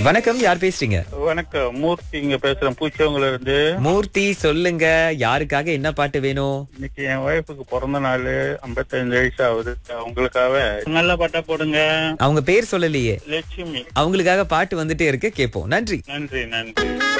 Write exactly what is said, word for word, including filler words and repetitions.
வணக்கம், யார் பேசுறீங்க? வணக்கம், மூர்த்தி இங்க பேசுறேன், பூச்சவங்கள இருந்து. மூர்த்தி, சொல்லுங்க, யாருக்காக என்ன பாட்டு வேணும்? இன்னைக்கு என் ஒய்ஃபுக்கு பிறந்த நாள், ஐம்பத்தஞ்சு வயசு ஆகுது. அவங்களுக்காக நல்ல பாட்டா போடுங்க. அவங்க பேர் சொல்லலையே. லட்சுமி. அவங்களுக்காக பாட்டு வந்துட்டே இருக்கு, கேட்போம். நன்றி. நன்றி நன்றி.